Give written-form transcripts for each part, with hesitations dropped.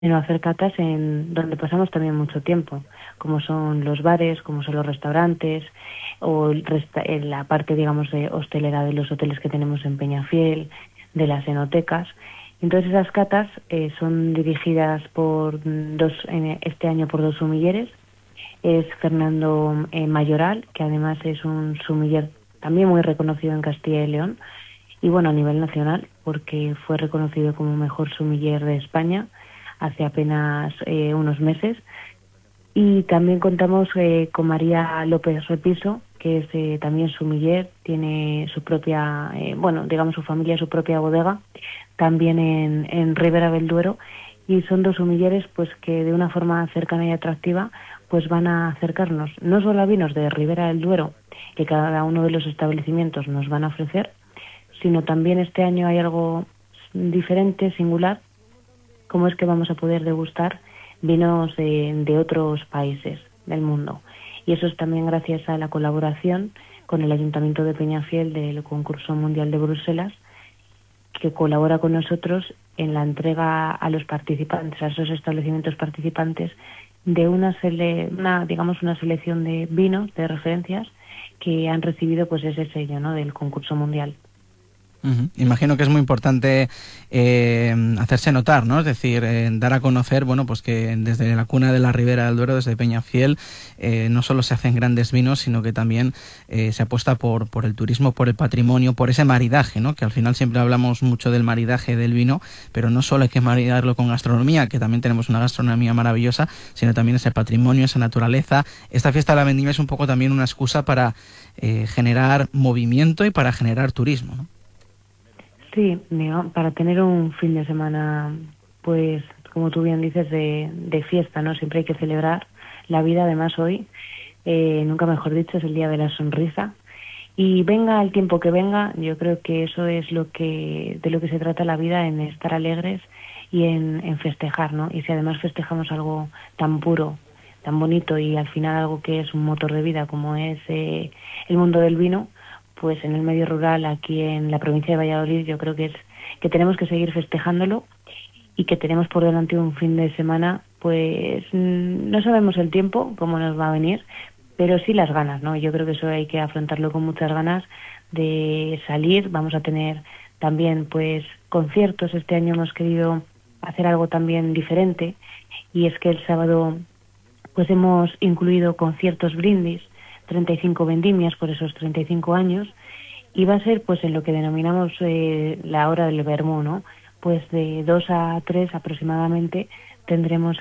sino hacer catas en donde pasamos también mucho tiempo, como son los bares, como son los restaurantes, o en la parte, digamos, de hostelera de los hoteles que tenemos en Peñafiel, de las enotecas. Entonces esas catas son dirigidas por este año por dos sumilleres. Es Fernando Mayoral, que además es un sumiller también muy reconocido en Castilla y León, y bueno, a nivel nacional, porque fue reconocido como mejor sumiller de España hace apenas unos meses. Y también contamos con María López Repiso, que es también sumiller, tiene su propia, bueno, digamos su familia, su propia bodega, también en Ribera del Duero, y son dos sumilleres pues que de una forma cercana y atractiva pues van a acercarnos no solo a vinos de Ribera del Duero, que cada uno de los establecimientos nos van a ofrecer, sino también este año hay algo diferente, singular, como es que vamos a poder degustar vinos de otros países del mundo. Y eso es también gracias a la colaboración con el Ayuntamiento de Peñafiel del Concurso Mundial de Bruselas, que colabora con nosotros en la entrega a los participantes, a esos establecimientos participantes, de digamos, una selección de vinos, de referencias, que han recibido pues ese sello, ¿no?, del concurso mundial. Imagino que es muy importante hacerse notar, ¿no? Es decir, dar a conocer, bueno, pues que desde la cuna de la Ribera del Duero, desde Peñafiel, no solo se hacen grandes vinos, sino que también se apuesta por el turismo, por el patrimonio, por ese maridaje, ¿no? Que al final siempre hablamos mucho del maridaje del vino, pero no solo hay que maridarlo con gastronomía, que también tenemos una gastronomía maravillosa, sino también ese patrimonio, esa naturaleza. Esta fiesta de la vendimia es un poco también una excusa para generar movimiento y para generar turismo, ¿no? Sí, para tener un fin de semana, pues, como tú bien dices, de fiesta, ¿no? Siempre hay que celebrar la vida. Además, hoy, nunca mejor dicho, es el día de la sonrisa. Y venga el tiempo que venga, yo creo que eso es de lo que se trata la vida, en estar alegres y en festejar, ¿no? Y si además festejamos algo tan puro, tan bonito y al final algo que es un motor de vida como es el mundo del vino, pues en el medio rural, aquí en la provincia de Valladolid, yo creo que tenemos que seguir festejándolo y que tenemos por delante un fin de semana, pues no sabemos el tiempo, cómo nos va a venir, pero sí las ganas, ¿no? Yo creo que eso hay que afrontarlo con muchas ganas de salir. Vamos a tener también, pues, conciertos. Este año hemos querido hacer algo también diferente, y es que el sábado pues hemos incluido conciertos brindis, 35 vendimias por esos 35 años, y va a ser pues en lo que denominamos la hora del vermú, ¿no? Pues de 2 a 3 aproximadamente tendremos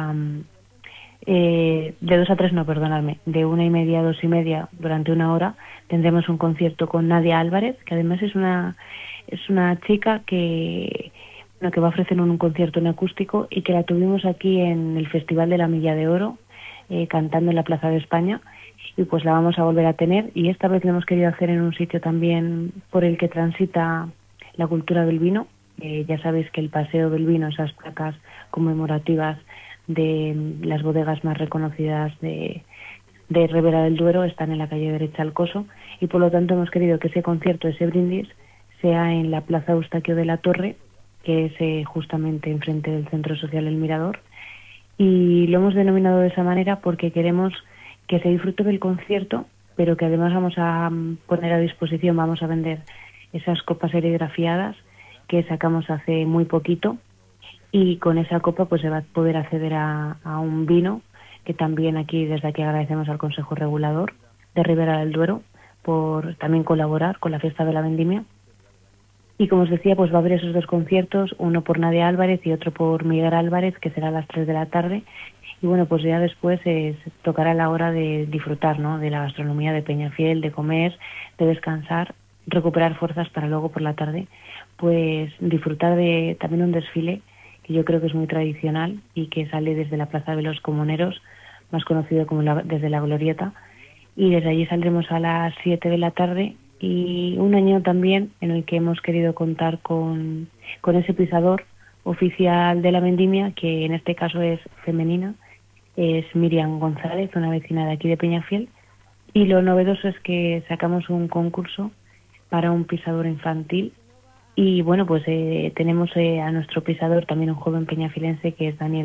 de 2 a 3 no, perdonadme, de 1:30 a 2:30, durante una hora, tendremos un concierto con Nadia Álvarez, que además es una chica que, bueno, que va a ofrecer un concierto en acústico, y que la tuvimos aquí en el Festival de la Milla de Oro, cantando en la Plaza de España, y pues la vamos a volver a tener, y esta vez lo hemos querido hacer en un sitio también por el que transita la cultura del vino. Ya sabéis que el Paseo del Vino, esas placas conmemorativas de las bodegas más reconocidas de Ribera del Duero, están en la calle derecha al Coso, y por lo tanto hemos querido que ese concierto, ese brindis, sea en la Plaza Eustaquio de la Torre, que es justamente enfrente del Centro Social El Mirador, y lo hemos denominado de esa manera porque queremos que se disfrute del concierto, pero que además vamos a poner a disposición, vamos a vender esas copas serigrafiadas que sacamos hace muy poquito, y con esa copa pues se va a poder acceder a un vino, que también desde aquí agradecemos al Consejo Regulador de Ribera del Duero por también colaborar con la fiesta de la vendimia. Y como os decía, pues va a haber esos dos conciertos, uno por Nadia Álvarez y otro por Miguel Álvarez, que será a las 3 de la tarde. Y bueno, pues ya después tocará la hora de disfrutar, ¿no?, de la gastronomía de Peñafiel, de comer, de descansar, recuperar fuerzas para luego por la tarde pues disfrutar de también un desfile que yo creo que es muy tradicional y que sale desde la Plaza de los Comuneros, más conocido como desde la Glorieta, y desde allí saldremos a las 7 de la tarde. Y un año también en el que hemos querido contar con ese pisador oficial de la vendimia, que en este caso es femenina, es Miriam González, una vecina de aquí de Peñafiel, y lo novedoso es que sacamos un concurso para un pisador infantil, Y bueno, pues tenemos a nuestro pisador también un joven peñafilense que es Daniel